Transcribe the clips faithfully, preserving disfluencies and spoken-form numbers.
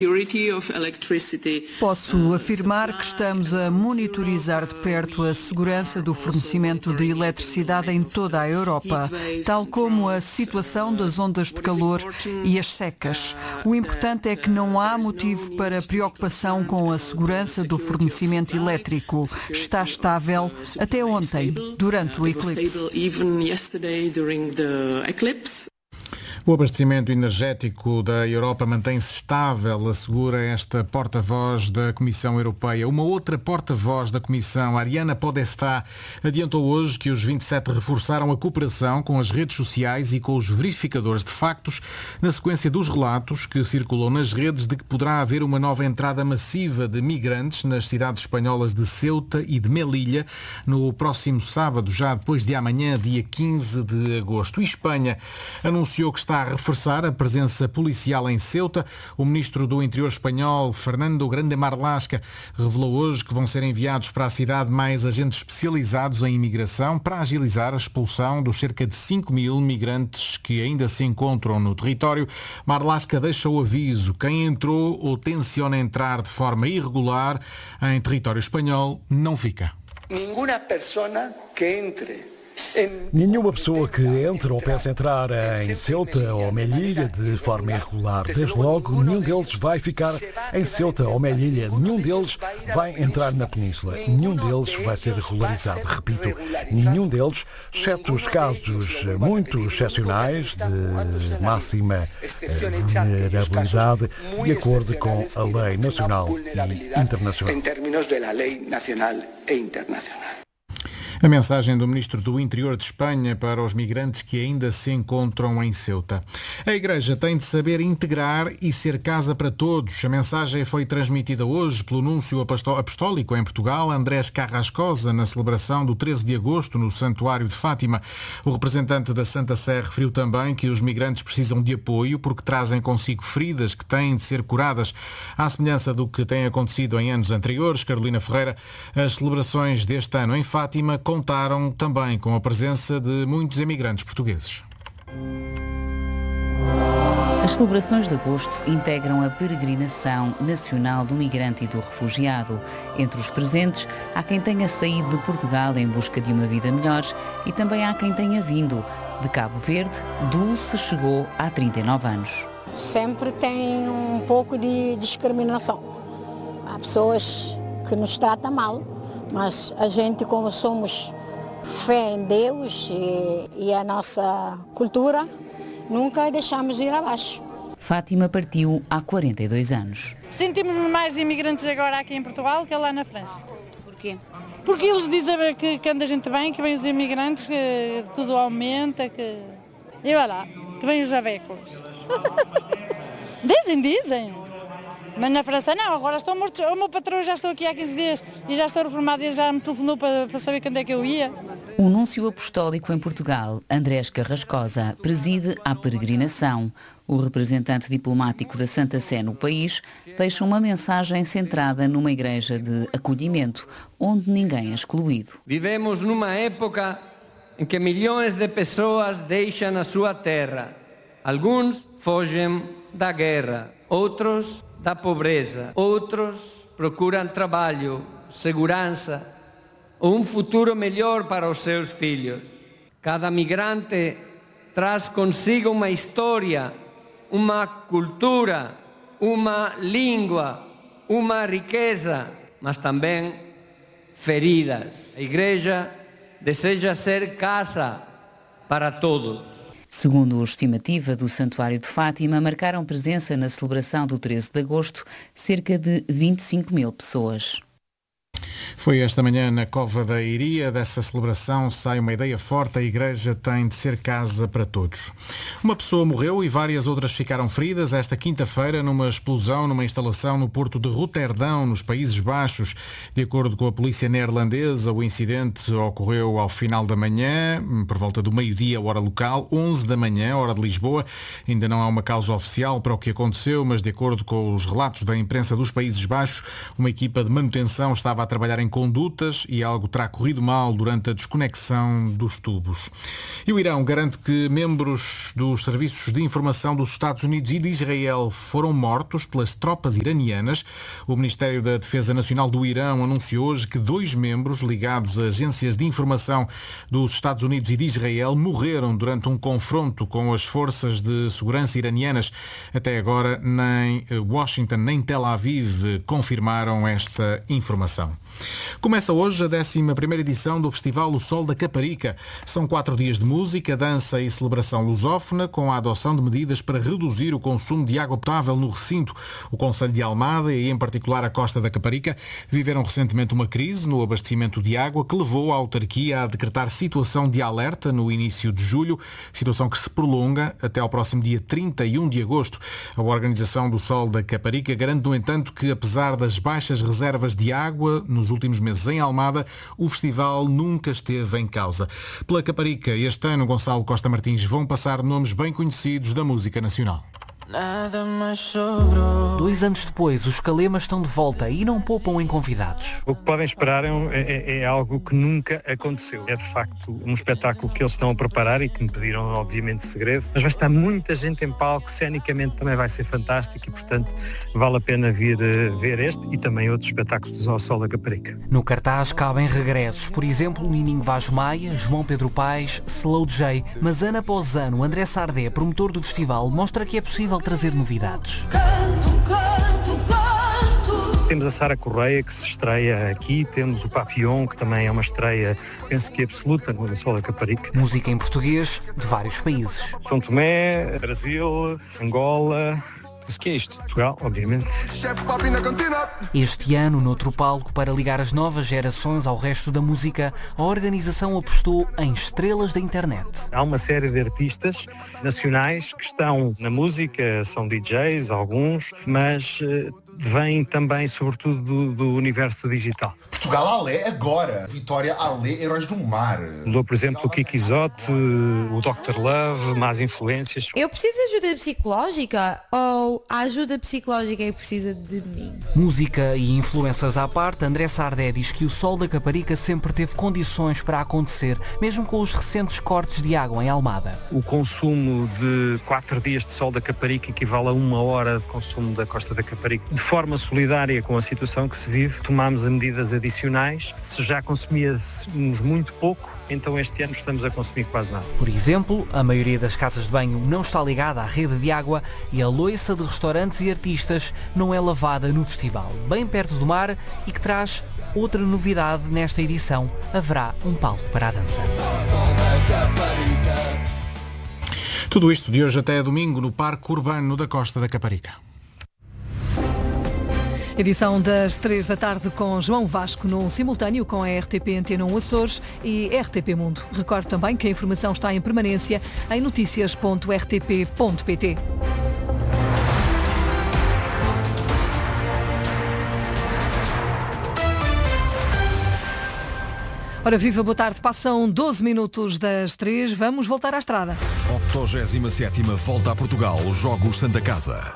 Posso afirmar que estamos a monitorizar de perto a segurança do fornecimento de eletricidade em toda a Europa, tal como a situação das ondas de calor e as secas. O importante é que não há motivo para preocupação com a segurança do fornecimento elétrico. Está estável até ontem, durante o eclipse. O abastecimento energético da Europa mantém-se estável, assegura esta porta-voz da Comissão Europeia. Uma outra porta-voz da Comissão, Ariana Podestá, adiantou hoje que os vinte e sete reforçaram a cooperação com as redes sociais e com os verificadores de factos, na sequência dos relatos que circulam nas redes de que poderá haver uma nova entrada massiva de migrantes nas cidades espanholas de Ceuta e de Melilla no próximo sábado, já depois de amanhã, dia quinze de agosto. E Espanha anunciou que está Está a reforçar a presença policial em Ceuta. O ministro do Interior espanhol, Fernando Grande Marlaska, revelou hoje que vão ser enviados para a cidade mais agentes especializados em imigração para agilizar a expulsão dos cerca de cinco mil migrantes que ainda se encontram no território. Marlaska deixa o aviso: quem entrou ou tenciona entrar de forma irregular em território espanhol não fica. Nenhuma pessoa que entre Nenhuma pessoa que entre ou pensa entrar em Ceuta ou Melilla de forma irregular, desde logo, nenhum deles vai ficar em Ceuta ou Melilla, nenhum deles vai entrar na península, nenhum deles vai ser regularizado. Repito, nenhum deles, exceto os casos muito excepcionais de máxima vulnerabilidade, de acordo com a lei nacional e internacional. Em termos da lei nacional e internacional. A mensagem do Ministro do Interior de Espanha para os migrantes que ainda se encontram em Ceuta. A Igreja tem de saber integrar e ser casa para todos. A mensagem foi transmitida hoje pelo Núncio Apostólico em Portugal, Andrés Carrascosa, na celebração do treze de agosto no Santuário de Fátima. O representante da Santa Sé referiu também que os migrantes precisam de apoio porque trazem consigo feridas que têm de ser curadas. À semelhança do que tem acontecido em anos anteriores, Carolina Ferreira, as celebrações deste ano em Fátima contaram também com a presença de muitos imigrantes portugueses. As celebrações de agosto integram a peregrinação nacional do migrante e do refugiado. Entre os presentes, há quem tenha saído de Portugal em busca de uma vida melhor e também há quem tenha vindo. De Cabo Verde, Dulce chegou há trinta e nove anos. Sempre tem um pouco de discriminação. Há pessoas que nos tratam mal, mas a gente, como somos fé em Deus e, e a nossa cultura, nunca deixamos ir abaixo. Fátima partiu há quarenta e dois anos. Sentimos mais imigrantes agora aqui em Portugal que lá na França. Porquê? Porque eles dizem que, que anda gente bem, que vem os imigrantes, que tudo aumenta, que... E vai lá, que vem os javecos. Dizem, dizem. Mas na França não, agora estão mortos. O meu patrão já estou aqui há quinze dias e já estou reformado e já me telefonou para, para saber quando é que eu ia. O Núncio Apostólico em Portugal, Andrés Carrascosa, preside a peregrinação. O representante diplomático da Santa Sé no país deixa uma mensagem centrada numa igreja de acolhimento, onde ninguém é excluído. Vivemos numa época em que milhões de pessoas deixam a sua terra. Alguns fogem da guerra, outros da pobreza. Outros procuram trabalho, segurança ou um futuro melhor para os seus filhos. Cada migrante traz consigo uma história, uma cultura, uma língua, uma riqueza, mas também feridas. A Igreja deseja ser casa para todos. Segundo a estimativa do Santuário de Fátima, marcaram presença na celebração do treze de agosto cerca de vinte e cinco mil pessoas. Foi esta manhã na Cova da Iria. Dessa celebração sai uma ideia forte: a Igreja tem de ser casa para todos. Uma pessoa morreu e várias outras ficaram feridas esta quinta-feira numa explosão numa instalação no porto de Roterdão, nos Países Baixos. De acordo com a polícia neerlandesa, o incidente ocorreu ao final da manhã, por volta do meio-dia, hora local, onze da manhã, hora de Lisboa. Ainda não há uma causa oficial para o que aconteceu, mas de acordo com os relatos da imprensa dos Países Baixos, uma equipa de manutenção estava a trabalhar falhar em condutas e algo terá corrido mal durante a desconexão dos tubos. E o Irão garante que membros dos serviços de informação dos Estados Unidos e de Israel foram mortos pelas tropas iranianas. O Ministério da Defesa Nacional do Irão anunciou hoje que dois membros ligados a agências de informação dos Estados Unidos e de Israel morreram durante um confronto com as forças de segurança iranianas. Até agora, nem Washington nem Tel Aviv confirmaram esta informação. Começa hoje a décima primeira edição do Festival O Sol da Caparica. São quatro dias de música, dança e celebração lusófona, com a adoção de medidas para reduzir o consumo de água potável no recinto. O Concelho de Almada e, em particular, a Costa da Caparica, viveram recentemente uma crise no abastecimento de água que levou a autarquia a decretar situação de alerta no início de julho, situação que se prolonga até ao próximo dia trinta e um de agosto. A organização do Sol da Caparica garante, no entanto, que apesar das baixas reservas de água nos últimos meses em Almada, o festival nunca esteve em causa. Pela Caparica, este ano, Gonçalo Costa Martins, vão passar nomes bem conhecidos da música nacional. Nada mais sobrou. Dois anos depois, os Calemas estão de volta e não poupam em convidados. O que podem esperar é, é, é algo que nunca aconteceu. É de facto um espetáculo que eles estão a preparar e que me pediram, obviamente, segredo. Mas vai estar muita gente em palco, cenicamente também vai ser fantástico e, portanto, vale a pena vir uh, ver este e também outros espetáculos do Sol da Caparica. No cartaz cabem regressos, por exemplo, Nininho Vaz Maia, João Pedro Paes, Slow J, mas ano após ano, André Sardé, promotor do festival, mostra que é possível trazer novidades. Canto, canto, canto. Temos a Sara Correia, que se estreia aqui, temos o Papillon, que também é uma estreia, penso que absoluta, no Sol da Caparica. Música em português de vários países. São Tomé, Brasil, Angola. Mas que é isto? Portugal, obviamente. Este ano, noutro palco, para ligar as novas gerações ao resto da música, a organização apostou em estrelas da internet. Há uma série de artistas nacionais que estão na música, são D Js, alguns, mas uh, vêm também, sobretudo, do, do universo digital. Portugal Alé agora, Vitória Alé, Heróis do Mar. Dou, por exemplo, o Kiki Isote, o doutor Love, Más Influências. Eu preciso de ajuda psicológica ou a ajuda psicológica é que precisa de mim? Música e influências à parte, André Sardé diz que o Sol da Caparica sempre teve condições para acontecer, mesmo com os recentes cortes de água em Almada. O consumo de quatro dias de Sol da Caparica equivale a uma hora de consumo da Costa da Caparica. De forma solidária com a situação que se vive, tomámos medidas adicionais. Se já consumíamos muito pouco, então este ano estamos a consumir quase nada. Por exemplo, a maioria das casas de banho não está ligada à rede de água e a louça de restaurantes e artistas não é lavada no festival, bem perto do mar, e que traz outra novidade nesta edição. Haverá um palco para a dança. Tudo isto de hoje até domingo no Parque Urbano da Costa da Caparica. Edição das três da tarde com João Vasco num simultâneo com a R T P Antena um Açores e R T P Mundo. Recordo também que a informação está em permanência em noticias ponto r t p ponto p t. Ora viva, boa tarde. Passam doze minutos das três. Vamos voltar à estrada. oitogésima sétima Volta a Portugal, Jogos Santa Casa.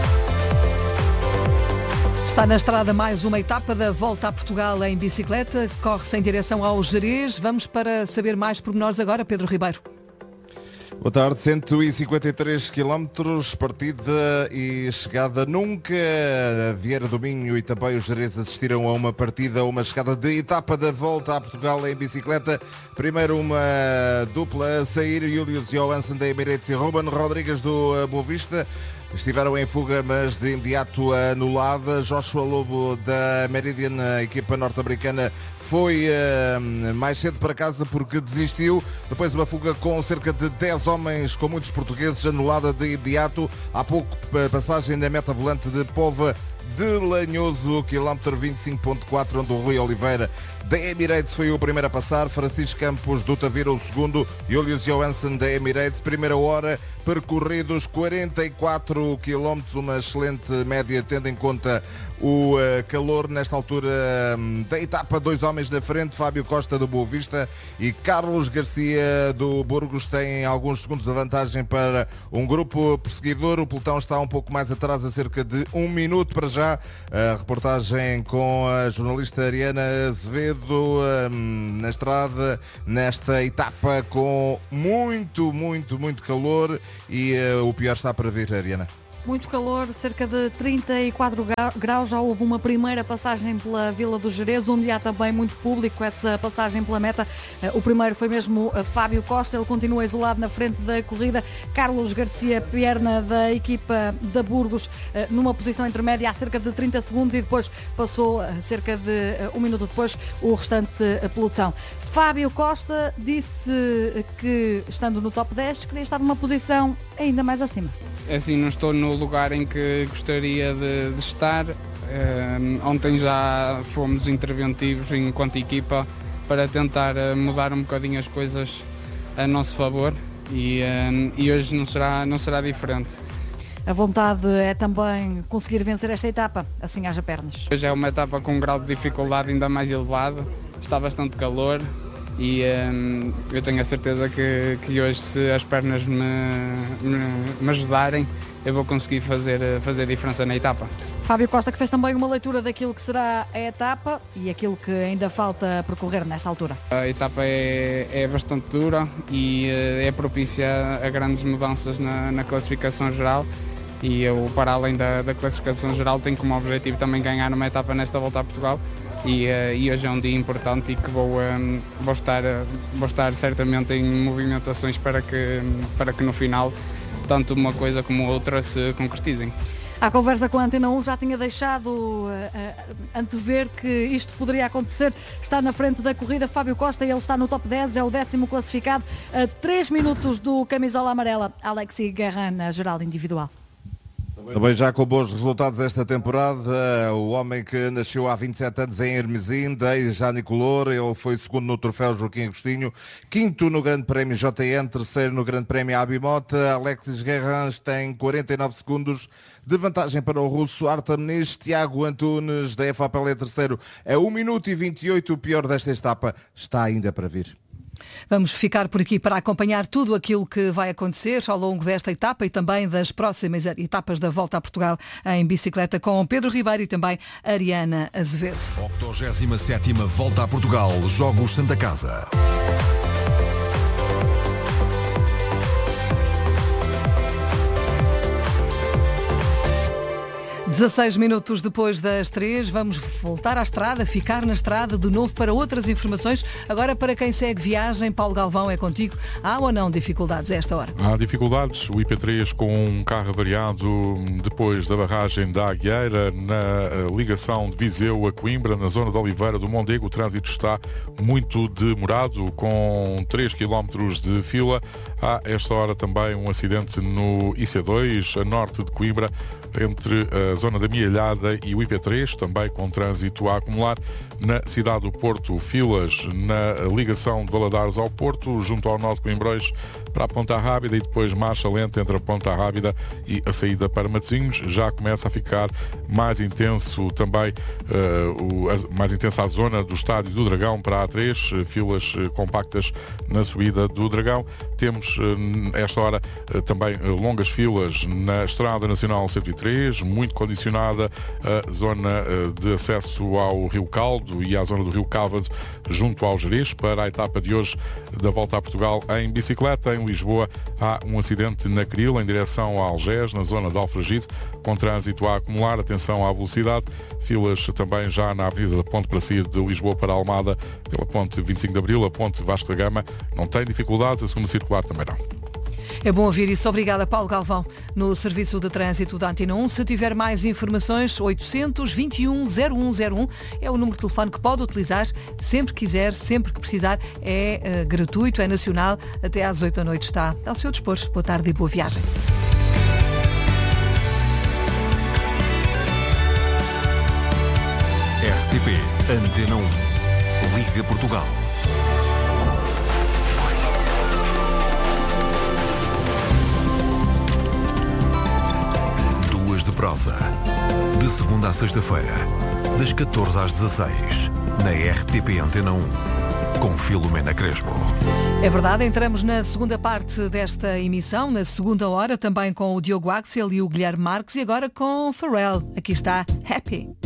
Está na estrada mais uma etapa da Volta a Portugal em bicicleta. Corre-se em direção ao Gerês. Vamos para saber mais pormenores agora, Pedro Ribeiro. Boa tarde, cento e cinquenta e três quilómetros, partida e chegada nunca. Vieira do Minho e também os Gerês assistiram a uma partida, uma chegada de etapa da Volta a Portugal em bicicleta. Primeiro uma dupla a sair, Julius Johansson da Emirates e Ruben Rodrigues do Boa Vista. Estiveram em fuga, mas de imediato anulada. Joshua Lobo da Meridian, a equipa norte-americana, foi uh, mais cedo para casa porque desistiu. Depois uma fuga com cerca de dez homens, com muitos portugueses, anulada de imediato. Há pouco, passagem na meta volante de Pova de Lanhoso, quilómetro vinte e cinco ponto quatro, onde o Rui Oliveira da Emirates foi o primeiro a passar, Francisco Campos do Tavira o segundo, Julius Johansson da Emirates, primeira hora, percorridos quarenta e quatro quilómetros, uma excelente média tendo em conta o uh, calor nesta altura um, da etapa. Dois homens na frente, Fábio Costa do Boa Vista e Carlos Garcia do Burgos têm alguns segundos de vantagem para um grupo perseguidor. O pelotão está um pouco mais atrás, a cerca de um minuto para já. já a reportagem com a jornalista Ariana Azevedo na estrada, nesta etapa com muito, muito, muito calor e o pior está para vir, Ariana. Muito calor, cerca de trinta e quatro graus. Já houve uma primeira passagem pela Vila do Gerês, onde há também muito público essa passagem pela meta. O primeiro foi mesmo Fábio Costa, ele continua isolado na frente da corrida. Carlos Garcia Pierna, da equipa da Burgos, numa posição intermédia há cerca de trinta segundos e depois passou cerca de um minuto depois o restante pelotão. Fábio Costa disse que, estando no top dez, queria estar numa posição ainda mais acima. É assim, não estou no lugar em que gostaria de, de estar. Uh, ontem já fomos interventivos enquanto equipa para tentar uh, mudar um bocadinho as coisas a nosso favor e, uh, e hoje não será, não será diferente. A vontade é também conseguir vencer esta etapa, assim haja pernas. Hoje é uma etapa com um grau de dificuldade ainda mais elevado, está bastante calor e um, eu tenho a certeza que, que hoje, se as pernas me, me, me ajudarem, eu vou conseguir fazer, fazer diferença na etapa. Fábio Costa, que fez também uma leitura daquilo que será a etapa e aquilo que ainda falta percorrer nesta altura. A etapa é, é bastante dura e é propícia a grandes mudanças na, na classificação geral. E eu, para além da, da classificação geral, tenho como objetivo também ganhar uma etapa nesta volta a Portugal. E, uh, e hoje é um dia importante e que vou, um, vou, estar, vou estar certamente em movimentações para que, para que no final tanto uma coisa como outra se concretizem. A conversa com a Antena um já tinha deixado uh, uh, antever que isto poderia acontecer. Está na frente da corrida Fábio Costa e ele está no top dez, é o décimo classificado, a três minutos do camisola amarela, Alexis Guerrin, na geral individual. Também já com bons resultados esta temporada, o homem que nasceu há vinte e sete anos em Hermesinde, ex-Já Nicolor, ele foi segundo no troféu Joaquim Agostinho, quinto no Grande Prémio J N, terceiro no Grande Prémio Abimota. Alexis Guerrin tem quarenta e nove segundos de vantagem para o russo Artem Muniz. Tiago Antunes, da F A P L, terceiro, é um minuto e vinte e oito, o pior desta etapa está ainda para vir. Vamos ficar por aqui para acompanhar tudo aquilo que vai acontecer ao longo desta etapa e também das próximas etapas da Volta a Portugal em bicicleta com Pedro Ribeiro e também Ariana Azevedo. oitogésima sétima Volta a Portugal, Jogos Santa Casa. dezasseis minutos depois das três, vamos voltar à estrada, ficar na estrada de novo para outras informações. Agora, para quem segue viagem, Paulo Galvão, é contigo. Há ou não dificuldades a esta hora? Há dificuldades. O I P três com um carro avariado depois da barragem da Agueira, na ligação de Viseu a Coimbra, na zona de Oliveira do Mondego. O trânsito está muito demorado, com três quilómetros de fila. Há esta hora também um acidente no I C dois, a norte de Coimbra, entre a zona da Mialhada e o I P três, também com trânsito a acumular. Na cidade do Porto, filas na ligação de Valadares ao Porto, junto ao nó de Coimbrões para a Ponta Rábida, e depois marcha lenta entre a Ponta Rábida e a saída para Matosinhos. Já começa a ficar mais intenso também, uh, o, a, mais intensa a zona do Estádio do Dragão para a A três, filas uh, compactas na subida do Dragão. Temos, uh, esta hora, uh, também uh, longas filas na Estrada Nacional cento e três, muito condicionada a zona uh, de acesso ao Rio Caldo e à zona do Rio Cávado, junto ao Gerês, para a etapa de hoje da Volta a Portugal em bicicleta. Em Lisboa há um acidente na Cril, em direção a Algés, na zona de Alfragide, com trânsito a acumular. Atenção à velocidade. Filas também já na Avenida da Ponte para sair de Lisboa para Almada, pela Ponte vinte e cinco de Abril, a Ponte Vasco da Gama não tem dificuldades, a segunda circular também não. É bom ouvir isso. Obrigada, Paulo Galvão, no Serviço de Trânsito da Antena um. Se tiver mais informações, oitocentos, vinte e um, zero um zero um é o número de telefone que pode utilizar sempre que quiser, sempre que precisar. É uh, gratuito, é nacional, até às oito da noite está ao seu dispor. Boa tarde e boa viagem. R T P Antena um. Liga Portugal. De prosa, de segunda a sexta-feira, das catorze às dezasseis, na R T P Antena um. com Filomena Crespo. É verdade, entramos na segunda parte desta emissão, na segunda hora, também com o Diogo Axel e o Guilherme Marques e agora com Pharrell. Aqui está Happy.